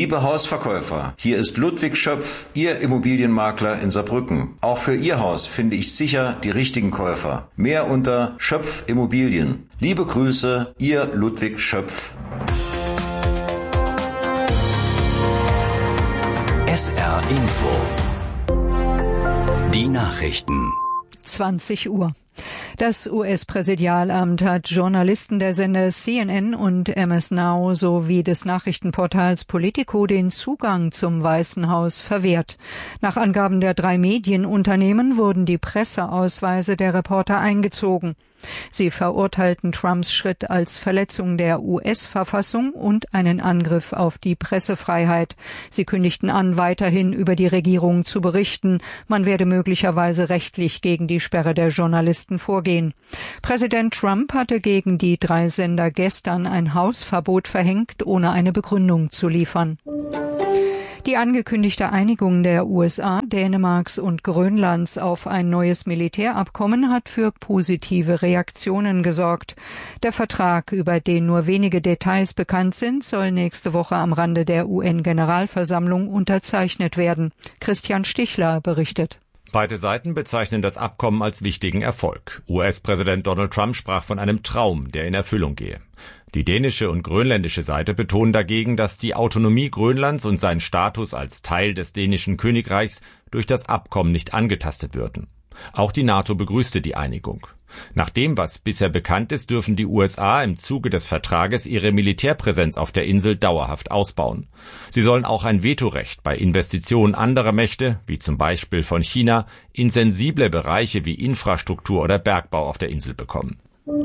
Liebe Hausverkäufer, hier ist Ludwig Schöpf, Ihr Immobilienmakler in Saarbrücken. Auch für Ihr Haus finde ich sicher die richtigen Käufer. Mehr unter Schöpf Immobilien. Liebe Grüße, Ihr Ludwig Schöpf. SR Info. Die Nachrichten. 20 Uhr. Das US-Präsidialamt hat Journalisten der Sender CNN und MS Now sowie des Nachrichtenportals Politico den Zugang zum Weißen Haus verwehrt. Nach Angaben der 3 Medienunternehmen wurden die Presseausweise der Reporter eingezogen. Sie verurteilten Trumps Schritt als Verletzung der US-Verfassung und einen Angriff auf die Pressefreiheit. Sie kündigten an, weiterhin über die Regierung zu berichten. Man werde möglicherweise rechtlich gegen die Sperre der Journalisten vorgehen. Präsident Trump hatte gegen die 3 Sender gestern ein Hausverbot verhängt, ohne eine Begründung zu liefern. Die angekündigte Einigung der USA, Dänemarks und Grönlands auf ein neues Militärabkommen hat für positive Reaktionen gesorgt. Der Vertrag, über den nur wenige Details bekannt sind, soll nächste Woche am Rande der UN-Generalversammlung unterzeichnet werden. Christian Stichler berichtet. Beide Seiten bezeichnen das Abkommen als wichtigen Erfolg. US-Präsident Donald Trump sprach von einem Traum, der in Erfüllung gehe. Die dänische und grönländische Seite betonen dagegen, dass die Autonomie Grönlands und sein Status als Teil des dänischen Königreichs durch das Abkommen nicht angetastet würden. Auch die NATO begrüßte die Einigung. Nach dem, was bisher bekannt ist, dürfen die USA im Zuge des Vertrages ihre Militärpräsenz auf der Insel dauerhaft ausbauen. Sie sollen auch ein Vetorecht bei Investitionen anderer Mächte, wie zum Beispiel von China, in sensible Bereiche wie Infrastruktur oder Bergbau auf der Insel bekommen.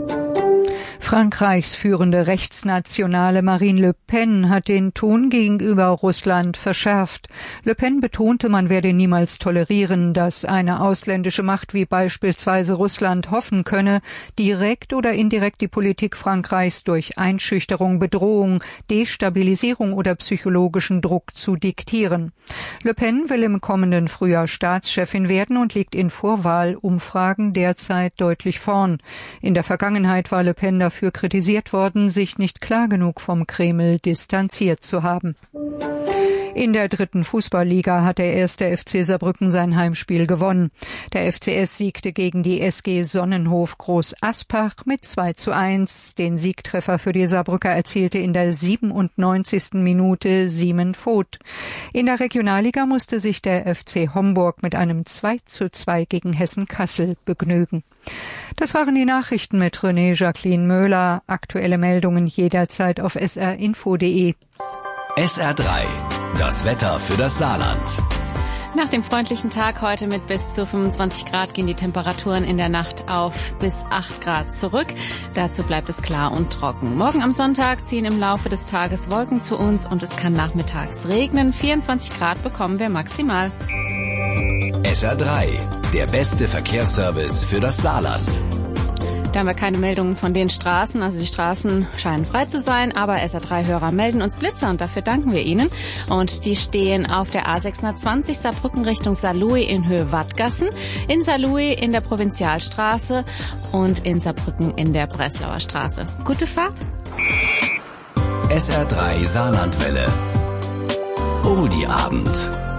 Frankreichs führende Rechtsnationale Marine Le Pen hat den Ton gegenüber Russland verschärft. Le Pen betonte, man werde niemals tolerieren, dass eine ausländische Macht wie beispielsweise Russland hoffen könne, direkt oder indirekt die Politik Frankreichs durch Einschüchterung, Bedrohung, Destabilisierung oder psychologischen Druck zu diktieren. Le Pen will im kommenden Frühjahr Staatschefin werden und liegt in Vorwahlumfragen derzeit deutlich vorn. In der Vergangenheit war Le Pen dafür kritisiert worden, sich nicht klar genug vom Kreml distanziert zu haben. In der 3. Fußballliga hat der 1. FC Saarbrücken sein Heimspiel gewonnen. Der FCS siegte gegen die SG Sonnenhof Groß Aspach mit 2:1. Den Siegtreffer für die Saarbrücker erzielte in der 97. Minute Simon Voth. In der Regionalliga musste sich der FC Homburg mit einem 2:2 gegen Hessen Kassel begnügen. Das waren die Nachrichten mit René Jacqueline Möhler. Aktuelle Meldungen jederzeit auf srinfo.de. SR3, das Wetter für das Saarland. Nach dem freundlichen Tag heute mit bis zu 25 Grad gehen die Temperaturen in der Nacht auf bis 8 Grad zurück. Dazu bleibt es klar und trocken. Morgen am Sonntag ziehen im Laufe des Tages Wolken zu uns und es kann nachmittags regnen. 24 Grad bekommen wir maximal. SR3, der beste Verkehrsservice für das Saarland. Da haben wir keine Meldungen von den Straßen, also die Straßen scheinen frei zu sein, aber SR3-Hörer melden uns Blitzer und dafür danken wir ihnen. Und die stehen auf der A620 Saarbrücken Richtung Saarlouis in Höhe Wattgassen, in Saarlouis in der Provinzialstraße und in Saarbrücken in der Breslauer Straße. Gute Fahrt! SR3 Saarlandwelle. Oldie Abend.